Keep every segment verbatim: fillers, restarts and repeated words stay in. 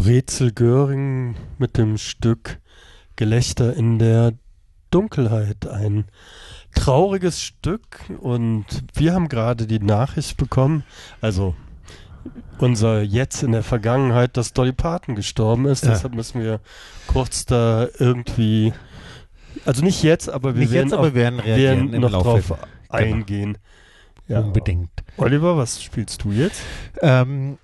Brezel Göring mit dem Stück Gelächter in der Dunkelheit. Ein trauriges Stück, und wir haben gerade die Nachricht bekommen, also unser Jetzt in der Vergangenheit, dass Dolly Parton gestorben ist. Ja. Deshalb müssen wir kurz da irgendwie, also nicht jetzt, aber wir nicht werden, jetzt, aber auf, werden, reagieren werden noch Laufe. drauf eingehen. Ja. Unbedingt. Oliver, was spielst du jetzt? Ähm,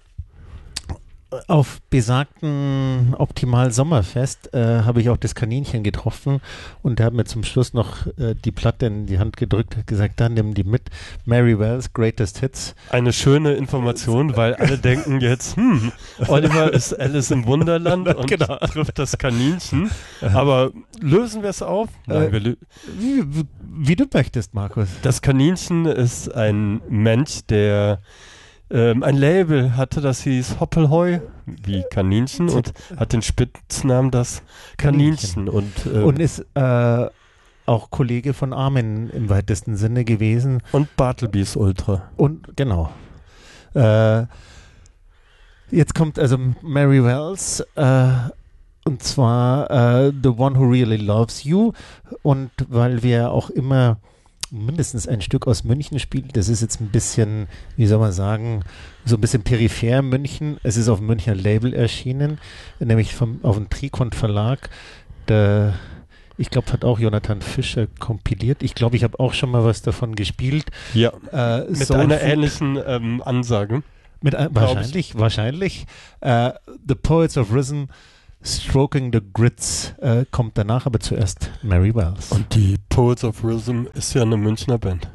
auf besagten Optimal Sommerfest äh, habe ich auch das Kaninchen getroffen, und der hat mir zum Schluss noch äh, die Platte in die Hand gedrückt, hat gesagt, dann nimm die mit. Mary Wells Greatest Hits. Eine schöne Information, weil alle denken jetzt, hm, Oliver ist Alice im Wunderland und genau. trifft das Kaninchen. Aber lösen wir es auf? Nein, äh, wir lö- wie, wie, wie du möchtest, Markus. Das Kaninchen ist ein Mensch, der ähm, ein Label hatte, das hieß Hoppelheu, wie Kaninchen, und hat den Spitznamen das Kaninchen. Kaninchen. Und, äh, und ist äh, auch Kollege von Armin im weitesten Sinne gewesen. Und Bartleby's Ultra. Und genau. Äh, jetzt kommt also Mary Wells, äh, und zwar äh, The One Who Really Loves You. Und weil wir auch immer mindestens ein Stück aus München spielt, das ist jetzt ein bisschen, wie soll man sagen, so ein bisschen peripher München. Es ist auf dem Münchner Label erschienen, nämlich vom, auf dem Trikont Verlag. Der, ich glaube, hat auch Jonathan Fischer kompiliert. Ich glaube, ich habe auch schon mal was davon gespielt. Ja, äh, mit Soul einer Food. ähnlichen ähm, Ansage. Mit ein, wahrscheinlich, wahrscheinlich. Uh, The Poets of Risen, Stroking the Grits uh, kommt danach, aber zuerst Mary Wells. Und die Poets of Rhythm ist ja eine Münchner Band.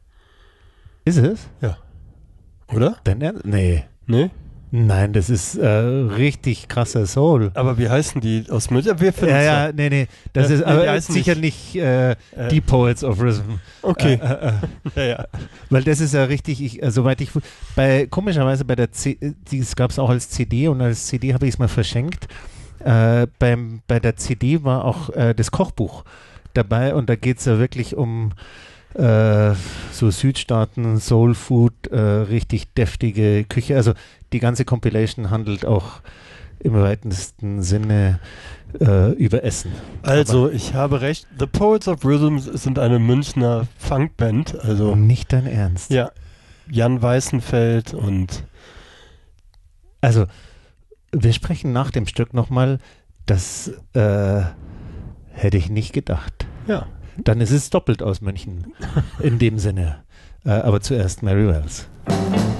Ist es? Ja. Oder? Denn er, nee. Nee? Nein, das ist äh, richtig krasser Soul. Aber wie heißen die aus München? Wir finden Ja, ja, nee, nee. Das Ja, ist nee, aber die heißen sicher nicht- nicht, äh, Äh. die Poets of Rhythm. Okay. Äh, äh, äh. Ja, ja. Weil das ist ja richtig, ich, äh, soweit ich, bei, komischerweise bei der C, das gab es auch als C D, und als C D habe ich es mal verschenkt. Äh, beim, bei der C D war auch äh, das Kochbuch dabei, und da geht es ja wirklich um äh, so Südstaaten, Soul Food, äh, richtig deftige Küche. Also die ganze Compilation handelt auch im weitesten Sinne äh, über Essen. Also, ich habe recht. The Poets of Rhythm sind eine Münchner Funkband. Also, Nicht dein Ernst. ja. Jan Weißenfeld und Also, wir sprechen nach dem Stück nochmal, das äh, hätte ich nicht gedacht. ja. Dann ist es doppelt aus München in dem Sinne. Äh, aber zuerst Mary Wells.